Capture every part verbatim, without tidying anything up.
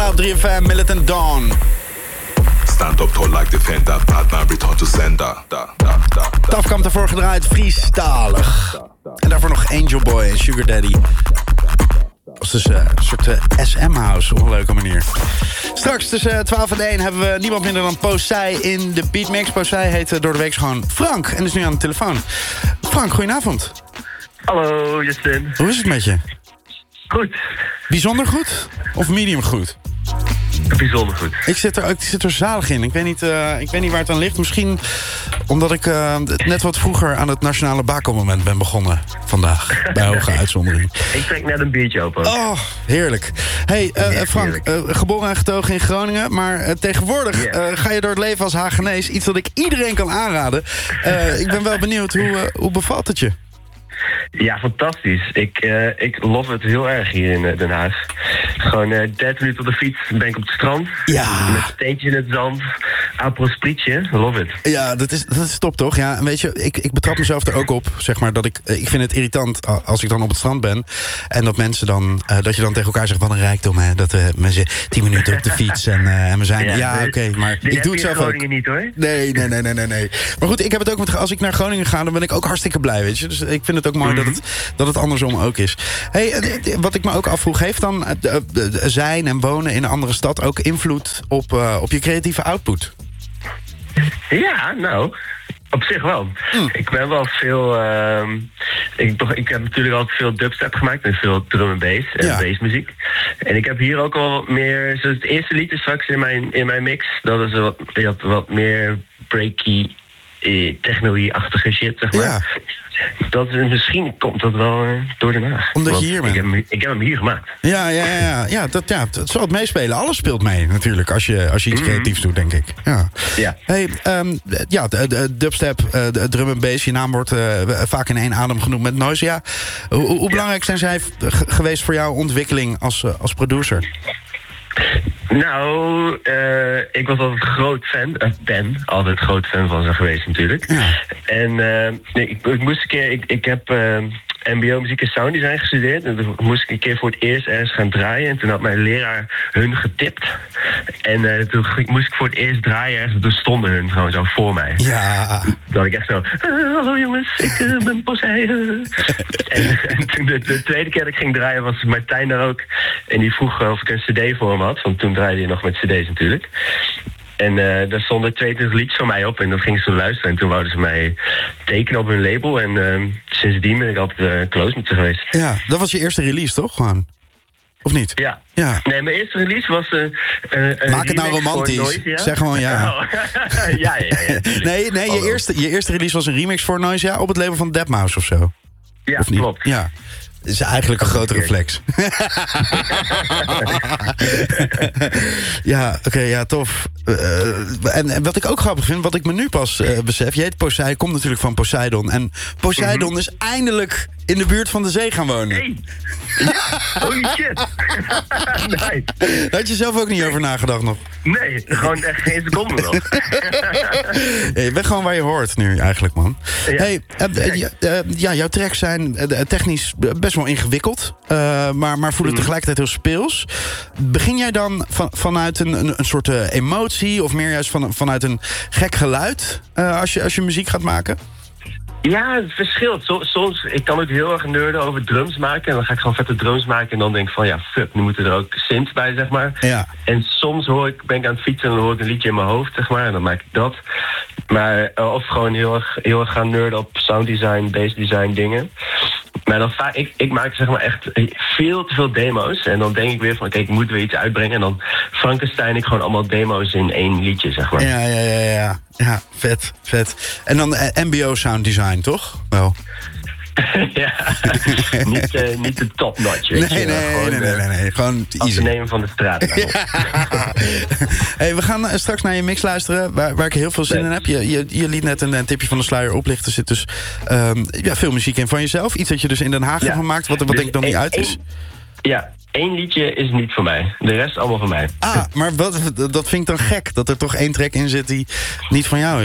Sala op drie F M, Militant Dawn. Stand up tall like defender, partner return to sender. Da, da, da, da. Tafkamp ervoor gedraaid, Friestalig. En daarvoor nog Angel Boy en Sugar Daddy. Dat is dus uh, een soort uh, S M-house op een leuke manier. Straks tussen uh, twaalf en één hebben we niemand minder dan Posei in de Beatmix. Posei heet uh, door de week gewoon Frank en is nu aan de telefoon. Frank, goedenavond. Hallo Justin. Hoe is het met je? Goed. Bijzonder goed? Of medium goed? Bijzonder goed. Ik zit er, ik zit er zalig in. Ik weet, niet, uh, ik weet niet waar het aan ligt. Misschien omdat ik uh, net wat vroeger aan het nationale Baco-moment ben begonnen vandaag. Bij hoge uitzondering. Ik trek net een biertje open. Oh, heerlijk. Hey uh, Frank, uh, geboren en getogen in Groningen. Maar uh, tegenwoordig uh, ga je door het leven als Hagenees. Iets dat ik iedereen kan aanraden. Uh, ik ben wel benieuwd, hoe, uh, hoe bevalt het je? Ja, fantastisch. Ik, uh, ik love het heel erg hier in uh, Den Haag. Gewoon uh, dertig minuten op de fiets, ben ik op het strand. Ja. Met steentjes in het zand. Apro sprietje, love it. Ja, dat is, dat is top toch? Ja, en weet je, ik, ik betrap mezelf er ook op, zeg maar, dat ik, ik vind het irritant als ik dan op het strand ben. En dat mensen dan, uh, dat je dan tegen elkaar zegt, wat een rijkdom, hè. Dat uh, mensen tien minuten op de fiets en, uh, en we zijn, ja, ja oké, okay, maar ik doe het zelf ook. Niet, hoor. Nee, nee, nee, nee, nee, nee. Maar goed, ik heb het ook met, als ik naar Groningen ga, dan ben ik ook hartstikke blij, weet je. Dus ik vind het ook mooi mm-hmm. dat, het, dat het andersom ook is. Hey, wat ik me ook afvroeg, heeft dan uh, zijn en wonen in een andere stad ook invloed op, uh, op je creatieve output? Ja, nou, op zich wel. Mm. Ik ben wel veel... Uh, ik, ik heb natuurlijk altijd veel dubstep gemaakt en veel drum en bass en ja. bassmuziek. En ik heb hier ook al wat meer... Zoals het eerste lied is straks in mijn, in mijn mix. Dat is wat, wat, wat meer breaky, eh, techno-achtige shit, zeg maar. Ja. Dat is, misschien komt dat wel uh, door Den Haag. Omdat je hier bent. Ik heb, ik heb hem hier gemaakt. Ja, ja, ja, ja, dat, ja, dat zal het meespelen. Alles speelt mee natuurlijk als je, als je iets mm-hmm. creatiefs doet, denk ik. Ja. Ja. Hey, um, ja, de, de dubstep, uh, de drum en bass, je naam wordt uh, vaak in één adem genoemd met Noisia. Hoe, hoe ja. belangrijk zijn zij g- geweest voor jouw ontwikkeling als, uh, als producer? Nou, uh, ik was altijd groot fan, uh, ben altijd groot fan van ze geweest natuurlijk. Ja. En uh, nee, ik, ik moest een keer, ik, ik heb uh, M B O muziek en sounddesign gestudeerd. En toen moest ik een keer voor het eerst ergens gaan draaien. En toen had mijn leraar hun getipt. En uh, toen moest ik voor het eerst draaien ergens. Toen stonden hun gewoon zo voor mij. Ja. Toen had ik echt zo, uh, hallo jongens, ik uh, ben Posei. en, en toen de, de tweede keer dat ik ging draaien was Martijn daar ook. En die vroeg of ik een cd voor hem had. Want toen draaide je nog met cd's natuurlijk. En uh, daar stonden tweeëntwintig liedjes van mij op. En dat gingen ze luisteren. En toen wouden ze mij tekenen op hun label. En uh, sindsdien ben ik altijd uh, close met ze geweest. Ja, dat was je eerste release, toch? Gewoon. Of niet? Ja. ja. Nee, mijn eerste release was... Uh, uh, Maak het nou romantisch. Noisia. Zeg gewoon ja. Oh. ja, ja, ja. nee, nee je, eerste, je eerste release was een remix voor Noisia op het label van deadmau five of zo. Ja, of niet? Klopt. Ja. Het is eigenlijk een grote reflex. ja, oké, okay, ja, tof. Uh, en, en wat ik ook grappig vind, wat ik me nu pas uh, besef... je heet Posei, komt natuurlijk van Poseidon. En Poseidon mm-hmm. is eindelijk in de buurt van de zee gaan wonen. Hey. Ja, holy shit. nice. Daar had je zelf ook niet over nagedacht nog? Nee, gewoon echt geen seconde nog. hey, je bent gewoon waar je hoort nu eigenlijk, man. Ja. Hey, uh, uh, uh, ja, jouw tracks zijn uh, technisch best wel ingewikkeld. Uh, maar, maar voelen mm. tegelijkertijd heel speels. Begin jij dan van, vanuit een, een, een soort uh, emotie... of meer juist van, vanuit een gek geluid... Uh, als, je, als je muziek gaat maken? Ja, het verschilt. Soms, ik kan ook heel erg nerden over drums maken. En dan ga ik gewoon vette drums maken. En dan denk ik van, ja, fuck, nu moeten er ook synths bij, zeg maar. Ja. En soms hoor ik, ben ik aan het fietsen en dan hoor ik een liedje in mijn hoofd, zeg maar. En dan maak ik dat. Maar, of gewoon heel erg, heel erg gaan nerden op sounddesign, bassdesign dingen. Maar dan vaak, ik, ik maak zeg maar echt veel te veel demo's. En dan denk ik weer van, oké, ik moet weer iets uitbrengen. En dan Frankenstein ik gewoon allemaal demo's in één liedje, zeg maar. Ja, ja, ja, ja. Ja, vet, vet. En dan uh, M B O sound design, toch? Wel. ja, niet, uh, niet de top-notch. Nee, nee, nee, gewoon, nee, nee, nee, nee, gewoon easy. nemen van de straat. Hey, we gaan uh, straks naar je mix luisteren, waar, waar ik heel veel zin nee. in heb. Je, je, je liet net een, een tipje van de sluier oplichten. Er zit dus um, ja, veel muziek in van jezelf. Iets dat je dus in Den Haag ja. van maakt, wat, wat dus denk ik dan een, niet uit is. Een, ja, één liedje is niet voor mij. De rest allemaal van mij. Ah, maar wat, dat vind ik dan gek, dat er toch één track in zit die niet van jou is.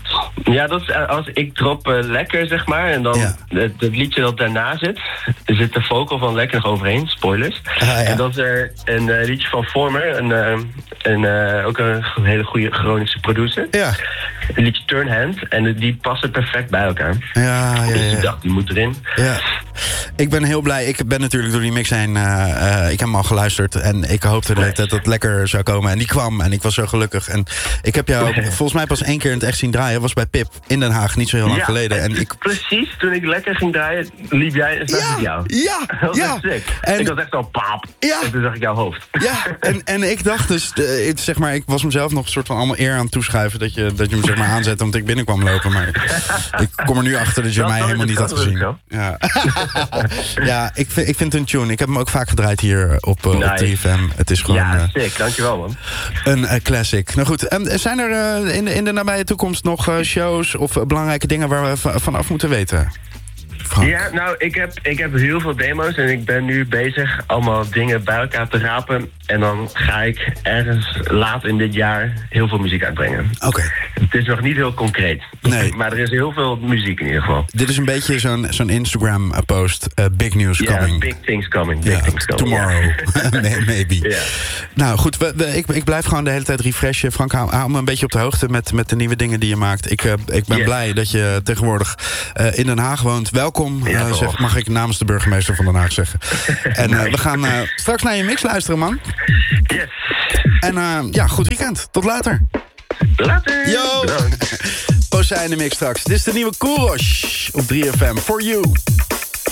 Ja, dat is als ik drop uh, Lekker, zeg maar. En dan ja. het, het liedje dat daarna zit, zit de vocal van Lekker nog overheen. Spoilers. Ah, ja. En dat is uh, een uh, liedje van Former. Een, uh, een, uh, ook een hele goede Groningse producer. Ja. Een liedje Turn Hand. En die passen perfect bij elkaar. Ja, ja, ja. Dus ik dacht, die moet erin. Ja. Ik ben heel blij. Ik ben natuurlijk door die mix heen... Uh, uh, ik heb hem al geluisterd. En ik hoopte dat het, het Lekker zou komen. En die kwam. En ik was zo gelukkig. En ik heb jou volgens mij pas één keer in het echt zien draaien. Was bij Pip in Den Haag. Niet zo heel lang ja, geleden. En ik... Precies. Toen ik Lekker ging draaien, liep jij en zag ja, ik jou. Ja, dat ja. was sick. En... Ik was echt al paap. Ja. En toen zag ik jouw hoofd. Ja, en, en ik dacht dus... Uh, zeg maar, ik was mezelf nog een soort van allemaal eer aan het toeschuiven... dat je, dat je hem zeg maar aanzet omdat ik binnenkwam lopen. Maar ik kom er nu achter dat je dat mij helemaal niet had gezien. Ja, ja ik, vind, ik vind het een tune. Ik heb hem ook vaak gedraaid hier op, uh, nice. op drie F M. Het is gewoon... Ja, uh, sick. Dankjewel, man. Een uh, classic. Nou goed, en zijn er uh, in, de, in de nabije toekomst nog uh, shows of uh, belangrijke dingen waar we v- vanaf moeten weten? Frank. Ja, nou, ik heb, ik heb heel veel demo's en ik ben nu bezig allemaal dingen bij elkaar te rapen. En dan ga ik ergens laat in dit jaar heel veel muziek uitbrengen. Oké. Okay. Het is nog niet heel concreet. Nee. Maar er is heel veel muziek in ieder geval. Dit is een beetje zo'n, zo'n Instagram-post. Uh, big news yeah, coming. big things coming. Big yeah, things coming. Tomorrow. Yeah. Maybe. Yeah. Nou goed, we, we, ik, ik blijf gewoon de hele tijd refreshen. Frank, hou, hou me een beetje op de hoogte met, met de nieuwe dingen die je maakt. Ik, uh, ik ben yes. blij dat je tegenwoordig uh, in Den Haag woont. Welkom, uh, ja, zeg, mag ik namens de burgemeester van Den Haag zeggen. En uh, we gaan uh, straks naar je mix luisteren, man. Yes. En uh, ja, goed weekend. Tot later. Later. Yo. Posei in de mix straks. Dit is de nieuwe Kourosh op drie F M. For you.